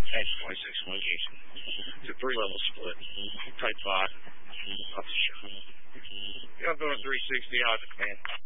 Edge 26 location. It's a 3-level split. Type 5. Off the shot. Yeah, I'm going 360 out of the command.